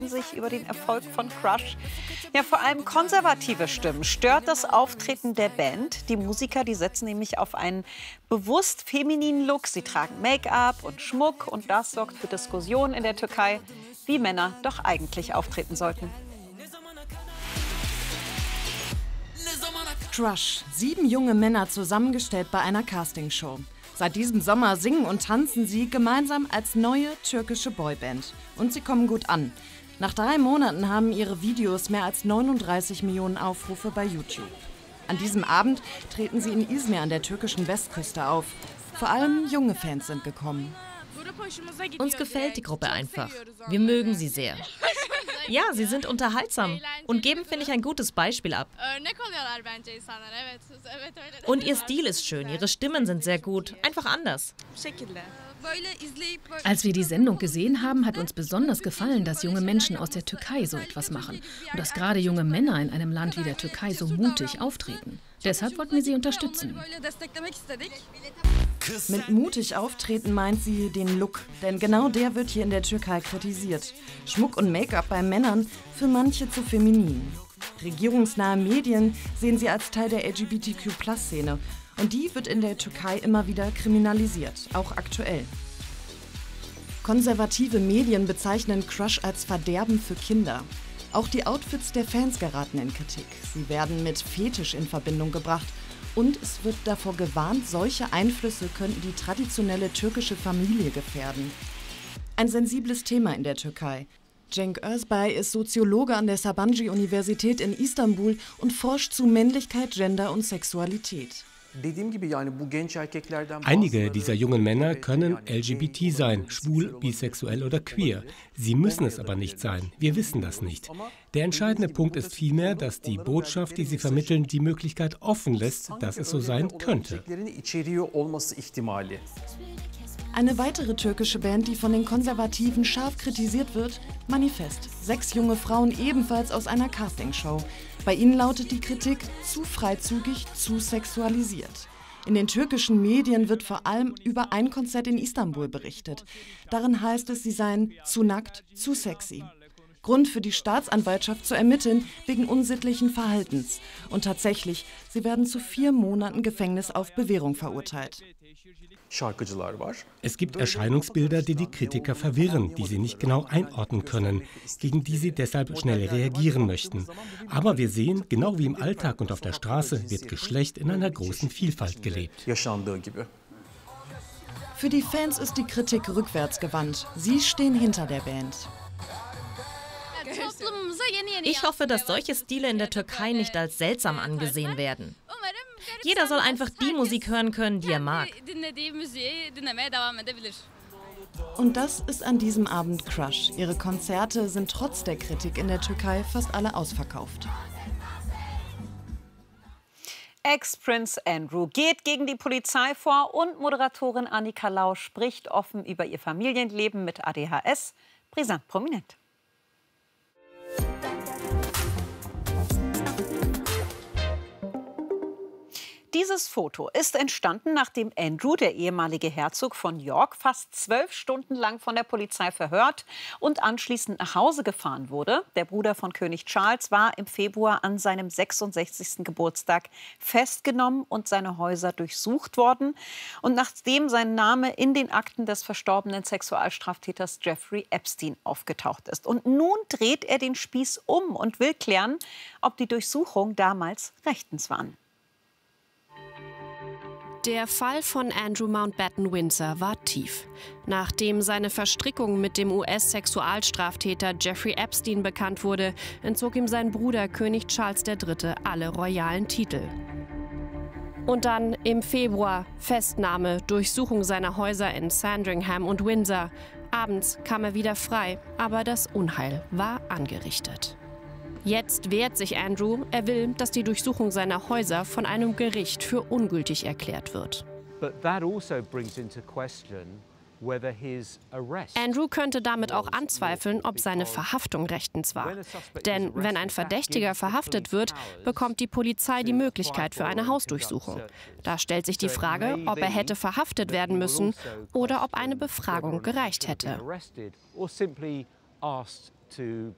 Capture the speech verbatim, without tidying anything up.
sich über den Erfolg von Crush. Ja, vor allem konservative Stimmen stört das Auftreten der Band. Die Musiker, die setzen nämlich auf einen bewusst femininen Look. Sie tragen Make-up und Schmuck und das sorgt für Diskussionen in der Türkei, wie Männer doch eigentlich auftreten sollten. Crush, sieben junge Männer zusammengestellt bei einer Castingshow. Seit diesem Sommer singen und tanzen sie gemeinsam als neue türkische Boyband. Und sie kommen gut an. Nach drei Monaten haben ihre Videos mehr als neununddreißig Millionen Aufrufe bei YouTube. An diesem Abend treten sie in Izmir an der türkischen Westküste auf. Vor allem junge Fans sind gekommen. Uns gefällt die Gruppe einfach. Wir mögen sie sehr. Ja, sie sind unterhaltsam und geben, finde ich, ein gutes Beispiel ab. Und ihr Stil ist schön, ihre Stimmen sind sehr gut, einfach anders. Als wir die Sendung gesehen haben, hat uns besonders gefallen, dass junge Menschen aus der Türkei so etwas machen und dass gerade junge Männer in einem Land wie der Türkei so mutig auftreten. Deshalb wollten wir sie unterstützen. Mit mutig auftreten meint sie den Look, denn genau der wird hier in der Türkei kritisiert. Schmuck und Make-up bei Männern für manche zu feminin. Regierungsnahe Medien sehen sie als Teil der L G B T Q Plus Szene. Und die wird in der Türkei immer wieder kriminalisiert, auch aktuell. Konservative Medien bezeichnen Crush als Verderben für Kinder. Auch die Outfits der Fans geraten in Kritik. Sie werden mit Fetisch in Verbindung gebracht. Und es wird davor gewarnt, solche Einflüsse könnten die traditionelle türkische Familie gefährden. Ein sensibles Thema in der Türkei. Cenk Özbay ist Soziologe an der Sabancı-Universität in Istanbul und forscht zu Männlichkeit, Gender und Sexualität. Einige dieser jungen Männer können L G B T sein, schwul, bisexuell oder queer. Sie müssen es aber nicht sein. Wir wissen das nicht. Der entscheidende Punkt ist vielmehr, dass die Botschaft, die sie vermitteln, die Möglichkeit offen lässt, dass es so sein könnte. Eine weitere türkische Band, die von den Konservativen scharf kritisiert wird, Manifest. Sechs junge Frauen ebenfalls aus einer Castingshow. Bei ihnen lautet die Kritik, zu freizügig, zu sexualisiert. In den türkischen Medien wird vor allem über ein Konzert in Istanbul berichtet. Darin heißt es, sie seien zu nackt, zu sexy. Grund für die Staatsanwaltschaft zu ermitteln wegen unsittlichen Verhaltens. Und tatsächlich, sie werden zu vier Monaten Gefängnis auf Bewährung verurteilt. Es gibt Erscheinungsbilder, die die Kritiker verwirren, die sie nicht genau einordnen können, gegen die sie deshalb schnell reagieren möchten. Aber wir sehen, genau wie im Alltag und auf der Straße, wird Geschlecht in einer großen Vielfalt gelebt. Für die Fans ist die Kritik rückwärtsgewandt. Sie stehen hinter der Band. Ich hoffe, dass solche Stile in der Türkei nicht als seltsam angesehen werden. Jeder soll einfach die Musik hören können, die er mag. Und das ist an diesem Abend Crush. Ihre Konzerte sind trotz der Kritik in der Türkei fast alle ausverkauft. Ex-Prince Andrew geht gegen die Polizei vor und Moderatorin Annika Lau spricht offen über ihr Familienleben mit A D H S. Brisant prominent. Dieses Foto ist entstanden, nachdem Andrew, der ehemalige Herzog von York, fast zwölf Stunden lang von der Polizei verhört und anschließend nach Hause gefahren wurde. Der Bruder von König Charles war im Februar an seinem sechsundsechzigsten Geburtstag festgenommen und seine Häuser durchsucht worden. Und nachdem sein Name in den Akten des verstorbenen Sexualstraftäters Jeffrey Epstein aufgetaucht ist. Und nun dreht er den Spieß um und will klären, ob die Durchsuchungen damals rechtens waren. Der Fall von Andrew Mountbatten Windsor war tief. Nachdem seine Verstrickung mit dem U S-Sexualstraftäter Jeffrey Epstein bekannt wurde, entzog ihm sein Bruder König Charles der Dritte alle royalen Titel. Und dann im Februar Festnahme, Durchsuchung seiner Häuser in Sandringham und Windsor. Abends kam er wieder frei, aber das Unheil war angerichtet. Jetzt wehrt sich Andrew. Er will, dass die Durchsuchung seiner Häuser von einem Gericht für ungültig erklärt wird. Andrew könnte damit auch anzweifeln, ob seine Verhaftung rechtens war. Denn wenn ein Verdächtiger verhaftet wird, bekommt die Polizei die Möglichkeit für eine Hausdurchsuchung. Da stellt sich die Frage, ob er hätte verhaftet werden müssen oder ob eine Befragung gereicht hätte. to